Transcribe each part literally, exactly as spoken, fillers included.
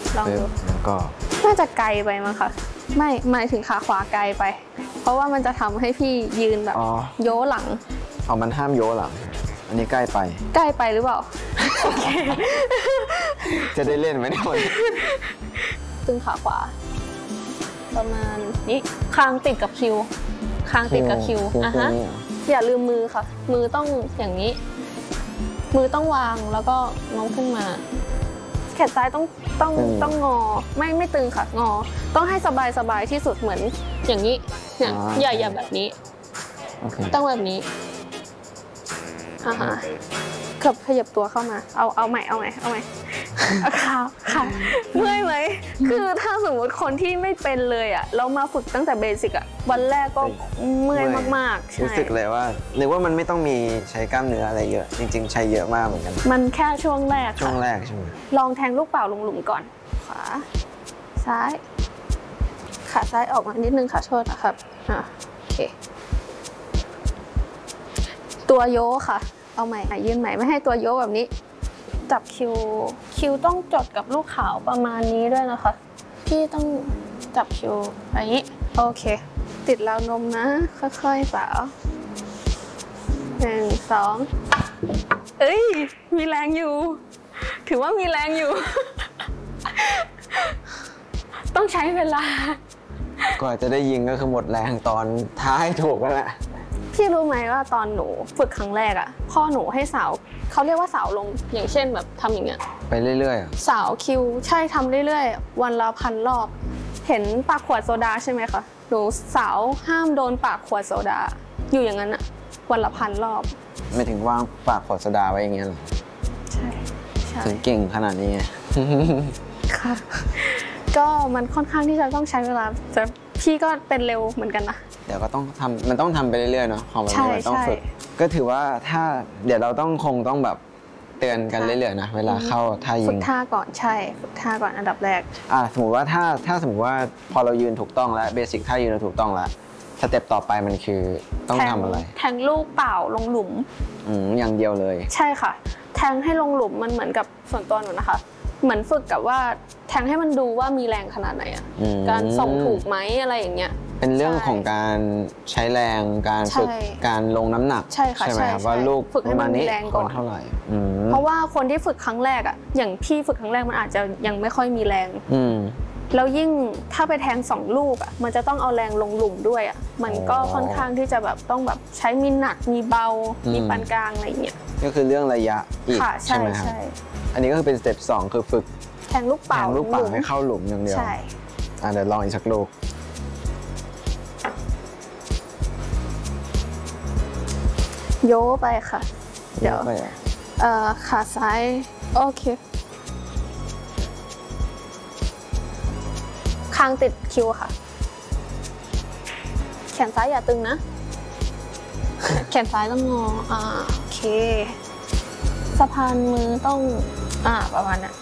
ลองดูแล้วก็น่าจะไกลไปมั้งคะไม่หมายถึงขาขวาไกลไปเพราะว่ามันจะทำให้พี่ยืนแบบโยหลังเอามันห้ามโยหลังอันนี้ใกล้ไปใกล้ไปหรือเปล่าโอเคจะได้เล่นไหมเนี่ยตึงขาขวาประมาณนี้คางติดกับคิวคางติดกับคิวอ่ะฮะอย่าลืมมือค่ะมือต้องอย่างนี้มือต้องวางแล้วก็งอขึ้นมาแขนซ้ายต้องต้องต้องงอไม่ไม่ตึงค่ะงอต้องให้สบายสบายที่สุดเหมือนอย่างนี้เนี่ยอย่าอย่าแบบนี้ต้องแบบนี้อ่าฮะเกือบขยับตัวเข้ามาเอาเอาใหม่เอาใหม่เอาใหม่ค่ะค่ะเมื่อยไหมคือถ้าสมมติคนที่ไม่เป็นเลยอ่ะเรามาฝึกตั้งแต่เบสิกอ่ะวันแรกก็เมื่อยมากๆรู้สึกเลยว่านึกว่ามันไม่ต้องมีใช้กล้ามเนื้ออะไรเยอะจริงๆใช้เยอะมากเหมือนกันมันแค่ช่วงแรกช่วงแรกใช่ไหมลองแทงลูกเปล่าลงหลุมก่อนขวาซ้ายขาซ้ายออกมานิดนึงค่ะโทษนะครับอ่ะโอเคตัวโยค่ะเอาใหม่ยืนใหม่ไม่ให้ตัวโยแบบนี้จับคิวคิวต้องจดกับลูกขาวประมาณนี้ด้วยนะคะพี่ต้องจับคิวอย่างนี้โอเคติดราวนมนะค่อยๆสาวหนึ่งสองเอ้ยมีแรงอยู่ถือว่ามีแรงอยู่ต้องใช้เวลากว่าจะได้ยิงก็คือหมดแรงตอนท้ายถูกกันแหละพี่รู้ไหมว่าตอนหนูฝึกครั้งแรกอ่ะพ่อหนูให้สาวเขาเรียกว่าสาวลงอย่างเช่นแบบทำอย่างเงี้ยไปเรื่อยๆสาวคิวใช่ทำเรื่อยๆวันละพันรอบเห็นปากขวดโซดาใช่ไหมคะหนูสาวห้ามโดนปากขวดโซดาอยู่อย่างนั้นอ่ะวันละพันรอบไม่ถึงวางปากขวดโซดาไว้อย่างเงี้ยหรอใช่ใช่ถึงเก่งขนาดนี้ค่ะก็มันค่อนข้างที่จะต้องใช้เวลาแต่พี่ก็เป็นเร็วเหมือนกันนะเดี๋ยวก็ต้องทำมันต้องทำไปเรื่อยๆเนาะของมันมันต้องฝึกก็ถือว่าถ้าเดี๋ยวเราต้องคงต้องแบบเตือนกันเรื่อยๆนะเวลาเข้าท่ายิงฝึกท่าก่อนใช่ฝึกท่าก่อนอันดับแรกอ่าสมมติว่าถ้าถ้าสมมติว่าพอเรายืนถูกต้องแล้วเบสิกท่ายืนเราถูกต้องแล้วสเต็ปต่อไปมันคือต้องทำอะไรแทงลูกเปล่าลงหลุมอืมอย่างเดียวเลยใช่ค่ะแทงให้ลงหลุมมันเหมือนกับส่วนตัวหนูนะคะเหมือนฝึกกับว่าแทงให้มันดูว่ามีแรงขนาดไหนอ่ะการส่งถูกไหมอะไรอย่างเงี้ยเป็นเรื่องของการใช้แรงการฝึกการลงน้ำหนักใช่ค่ะใช่ไหมว่าลูกฝึกให้มันมีแรงก่อนเท่าไหร่เพราะว่าคนที่ฝึกครั้งแรกอ่ะอย่างพี่ฝึกครั้งแรกมันอาจจะยังไม่ค่อยมีแรงแล้วยิ่งถ้าไปแทงสองลูกอ่ะมันจะต้องเอาแรงลงหลุมด้วยอ่ะมันก็ค่อนข้างที่จะแบบต้องแบบใช้มีหนักมีเบามีปานกลางอะไรเงี้ยก็คือเรื่องระยะอีกใช่ไหมครับอันนี้ก็คือเป็นสเต็ปสองคือฝึกแทงลูกเปล่าแทงลูกเปล่าให้เข้าหลุมอย่างเดียวใช่อ่ะเดี๋ยวลองอีกสักลูกโยไปค่ะเดี๋ยวเอ่อขาซ้ายโอเคคางติดคิวค่ะแขนซ้ายอย่าตึงนะแขนซ้ายต้องงออ่าโอเคสะพานมือต้องอ่าประมาณนั้น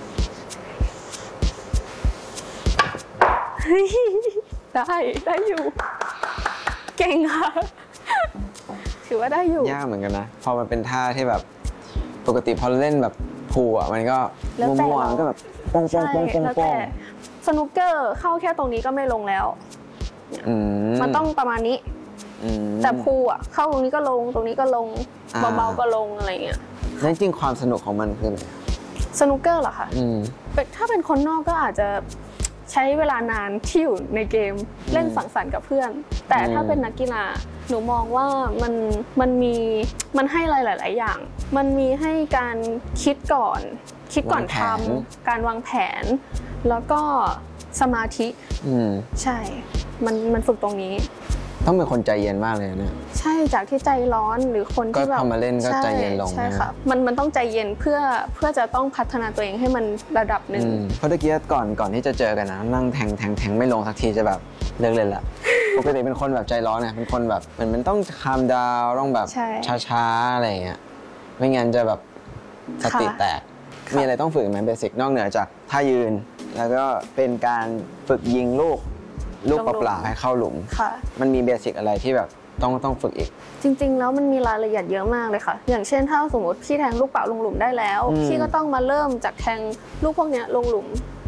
ได้ได้อยู่เก่งค่ะถือว่าได้อยู่ยากเหมือนกันนะพอมันเป็นท่าที่แบบปกติพอเล่นแบบพูอ่ะมันก็มั่วๆก็แบบป้องป้องป้องป้องป้องสนุกเกอร์เข้าแค่ตรงนี้ก็ไม่ลงแล้วมันต้องประมาณนี้แต่พูอ่ะเข้าตรงนี้ก็ลงตรงนี้ก็ลงเบาๆก็ลงอะไรเงี้ยนั่นจริงความสนุกของมันคืออะไรสนุกเกอร์เหรอคะถ้าเป็นคนนอกก็อาจจะใช้เวลานานที่อยู่ในเกมเล่นสังสรรค์กับเพื่อนแต่ถ้าเป็นนักกีฬาหนูมองว่ามันมันมีมันให้อะไรหลายๆอย่างมันมีให้การคิดก่อนคิดก่อนทำการวางแผนแล้วก็สมาธิใช่มันมันฝึกตรงนี้ต้องเป็นคนใจเย็นมากเลยเนี่ยใช่จากที่ใจร้อนหรือคนที่แบบก็พอมาเล่นก็ใจเย็นลงใช่ค่ะมันมันต้องใจเย็นเพื่อเพื่อจะต้องพัฒนาตัวเองให้มันระดับหนึ่งเพราะเมื่อกี้ก่อนก่อนที่จะเจอกันนะนั่งแทงแทงแทงไม่ลงสักทีจะแบบเลิกเล่นละปกติเป็นคนแบบใจร้อนเนี่ยเป็นคนแบบเหมือนมันต้องคามดาวต้องแบบช้าๆอะไรอย่างเงี้ยไม่งั้นจะแบบสติแตกมีอะไรต้องฝึกไหมเบสิกนอกเหนือจากท่ายืนแล้วก็เป็นการฝึกยิงลูกลูกเปล่าๆให้เข้าหลุมมันมีเบสิกอะไรที่แบบต้องต้องฝึกอีกจริงๆแล้วมันมีรายละเอียดเยอะมากเลยค่ะอย่างเช่นถ้าสมมติพี่แทงลูกเปล่าลงหลุมได้แล้วพี่ก็ต้องมาเริ่มจากแทงลูกพวกนี้ลงหลุม